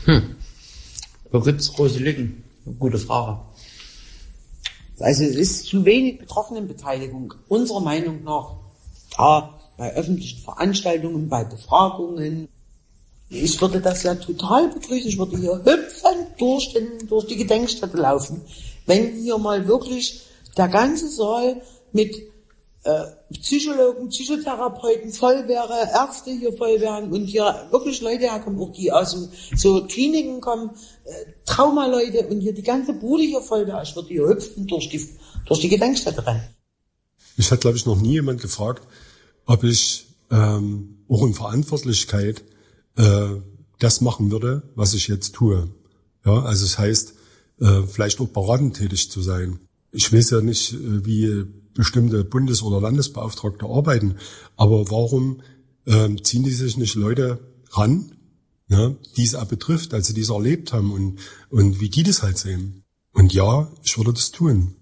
Wo gibt's große Lücken? Gute Frage. Also es ist zu wenig Betroffenenbeteiligung, unserer Meinung nach, da bei öffentlichen Veranstaltungen, bei Befragungen. Ich würde das ja total begrüßen. Ich würde hier hüpfend durch die Gedenkstätte laufen, wenn hier mal wirklich der ganze Saal mit Psychologen, Psychotherapeuten voll wäre, Ärzte hier voll wären und hier wirklich Leute herkommen, auch die aus so Kliniken kommen, Traumaleute und hier die ganze Bude hier voll wäre. Ich würde hier hüpfen durch die Gedenkstätte rennen. Mich hat, glaube ich, noch nie jemand gefragt, ob ich auch in Verantwortlichkeit das machen würde, was ich jetzt tue. Ja, also es heißt, vielleicht auch beratend tätig zu sein. Ich weiß ja nicht, wie bestimmte Bundes- oder Landesbeauftragte arbeiten, aber warum ziehen die sich nicht Leute ran, ne, die es auch betrifft, also die es erlebt haben und wie die das halt sehen. Und ja, ich würde das tun.